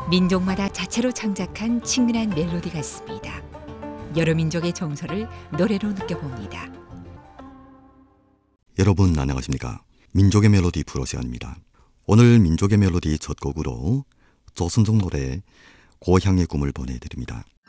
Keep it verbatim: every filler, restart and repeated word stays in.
민족마다 자체로 창작한 친근한 멜로디 같습니다. 여러 민족의 정서를 노래로 느껴봅니다. 여러분 안녕하십니까? 민족의 멜로디 프로 시간입니다. 오늘 민족의 멜로디 첫 곡으로 조순종 노래 고향의 꿈을 보내드립니다.